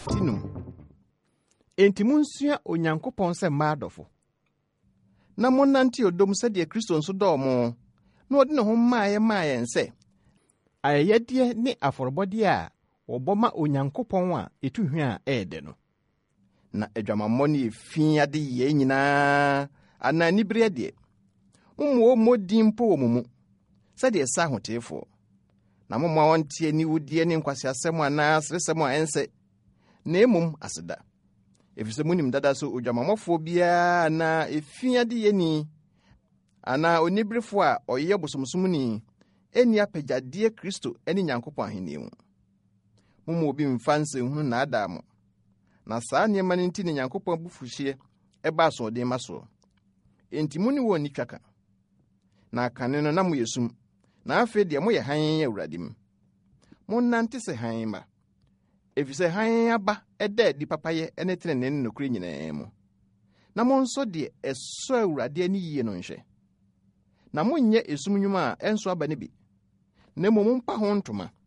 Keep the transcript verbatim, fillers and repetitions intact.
Tinum. Enti munsua Onyankopɔn sɛ mma adɔfo. Na monnante odom sɛdeɛ Kristo nso dɔɔ mo, na ɔde ne ho maaeɛ maaeɛ nse ayɛyɛdeɛ ne afɔrebɔdeɛ a wɔbɔ ma Onyankopɔn a etu hwe a ɛɛdɛ no. Na adwamammɔ ne efi ade yɛ nyinaa ana nibere deɛ. Mummo mo din po wɔ mo mu sɛdeɛ sa hoteefo. Na momma wɔntie ni wudie ne nkwasiasɛm anaa seresɛm a ɛnse na emom aseda. Efisɛ munim dada so odwamammɔfo biara na efi ade yɛni ana onibrefo a ɔyɛ bosomsomni eni apagyadeɛ Kristo ne Nyankopɔn ahenni mu. Mummo obi mfa nsɛnhunu na ada mo. Na saa nneɛma no nti ne Nyankopɔn bufuhye ɛba asoɔden ma so. Enti muni wɔ ni twaka. Na kane no na mo yesum. Na afei deɛ mo yɛ hann Awurade mu. Monnante sɛ hann ma. Efisɛ hann aba ɛda di papayɛ ne trenee ne nokure nyinaa mu. Na monso deɛ ɛsɔ Awurade ani yie no nhwɛ. Na monyɛ esum nnwuma a ɛnso aba ne bi. Na mmom mpa ho ntoma.